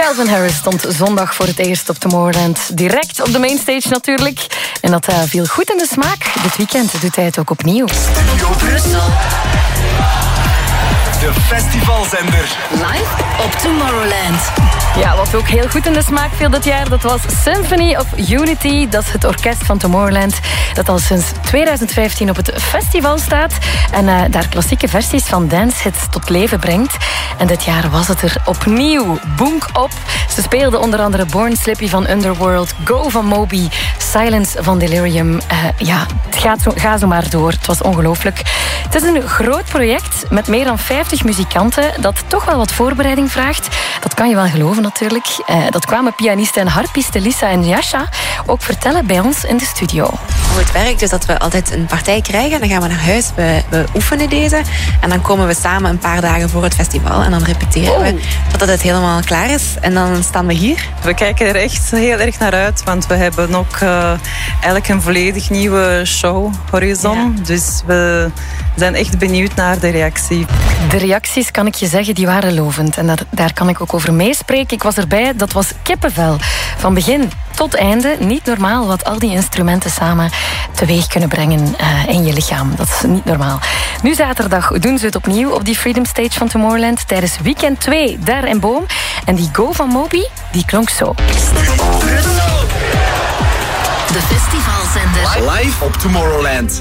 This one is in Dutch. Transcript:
Calvin Harris stond zondag voor het eerst op Tomorrowland. Direct op de mainstage natuurlijk. En dat viel goed in de smaak. Dit weekend doet hij het ook opnieuw. Studio Brussel. De festivalzender. Live op Tomorrowland. Ja, wat ook heel goed in de smaak viel dit jaar, dat was Symphony of Unity. Dat is het orkest van Tomorrowland dat al sinds 2015 op het festival staat en daar klassieke versies van dancehits tot leven brengt. En dit jaar was het er opnieuw. Boonk op. Ze speelden onder andere Born Slippy van Underworld, Go van Moby, Silence van Delirium. Ga zo maar door. Het was ongelooflijk. Het is een groot project met meer dan 50 muzikanten dat toch wel wat voorbereiding vraagt. Dat kan je wel geloven natuurlijk. Dat kwamen pianisten en harpisten Lisa en Jascha ook vertellen bij ons in de studio. Hoe het werkt is dat we altijd een partij krijgen. Dan gaan we naar huis, we oefenen deze. En dan komen we samen een paar dagen voor het festival. En dan repeteren we totdat het helemaal klaar is. En dan staan we hier. We kijken er echt heel erg naar uit. Want we hebben ook eigenlijk een volledig nieuwe show, Horizon. Ja. Dus we zijn echt benieuwd naar de reactie. De reacties, kan ik je zeggen, die waren lovend. En daar kan ik ook over meespreken. Ik was erbij, dat was kippenvel. Van begin tot einde. Niet normaal wat al die instrumenten samen teweeg kunnen brengen in je lichaam. Dat is niet normaal. Nu zaterdag doen ze het opnieuw op die Freedom Stage van Tomorrowland tijdens weekend 2 daar in Boom. En die Go van Moby, die klonk zo. De festivalzender. Live op Tomorrowland.